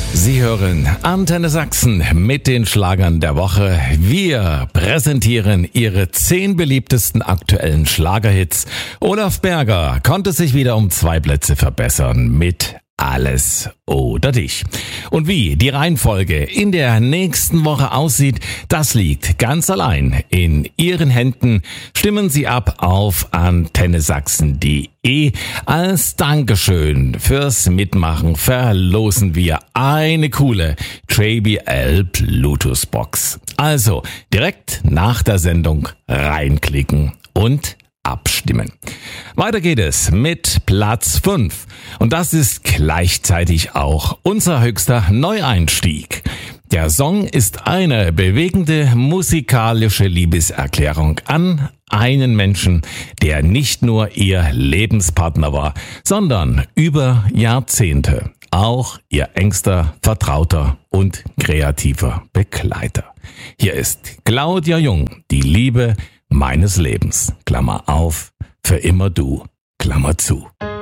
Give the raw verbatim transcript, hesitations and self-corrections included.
Sie hören Antenne Sachsen mit den Schlagern der Woche. Wir präsentieren Ihre zehn beliebtesten aktuellen Schlagerhits. Olaf Berger konnte sich wieder um zwei Plätze verbessern mit Alles oder Dich. Und wie die Reihenfolge in der nächsten Woche aussieht, das liegt ganz allein in Ihren Händen. Stimmen Sie ab auf antenne sachsen punkt de. Als Dankeschön fürs Mitmachen verlosen wir eine coole J B L Bluetooth Box. Also direkt nach der Sendung reinklicken und abstimmen. Weiter geht es mit Platz fünf. Und das ist gleichzeitig auch unser höchster Neueinstieg. Der Song ist eine bewegende musikalische Liebeserklärung an einen Menschen, der nicht nur ihr Lebenspartner war, sondern über Jahrzehnte auch ihr engster Vertrauter und kreativer Begleiter. Hier ist Claudia Jung, die Liebe meines Lebens, Klammer auf, für immer du, Klammer zu.